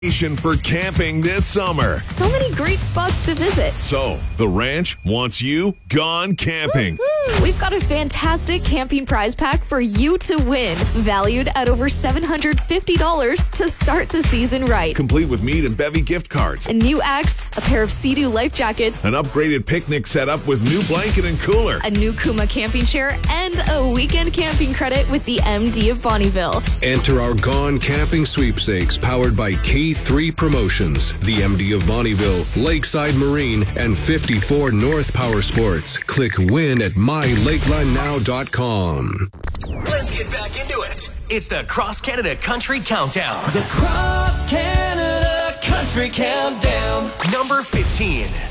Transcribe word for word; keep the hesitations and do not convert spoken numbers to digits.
For camping this summer. So many great spots to visit. So, the ranch wants you gone camping. Woo-hoo! We've got a fantastic camping prize pack for you to win, valued at over seven hundred fifty dollars to start the season right. Complete with mead and bevy gift cards. A new axe, a pair of Sea-Doo life jackets, an upgraded picnic setup with new blanket and cooler, a new Kuma camping chair, and a weekend camping credit with the M D of Bonnyville. Enter our Gone Camping Sweepstakes powered by K three Promotions, the M D of Bonnyville, Lakeside Marine, and fifty-four North Power Sports. Click win at my lakeline now dot com. Let's get back into it. It's the Cross Canada Country Countdown. The Cross Canada Country Countdown. Number fifteen.